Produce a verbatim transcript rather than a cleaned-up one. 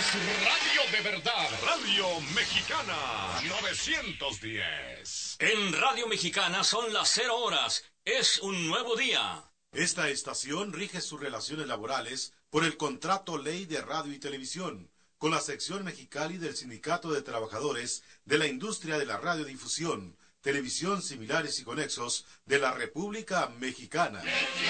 Radio de verdad. Radio Mexicana. novecientos diez. En Radio Mexicana son las cero horas. Es un nuevo día. Esta estación rige sus relaciones laborales por el Contrato Ley de Radio y Televisión, con la sección Mexicali del Sindicato de Trabajadores de la Industria de la Radiodifusión, Televisión Similares y Conexos de la República Mexicana.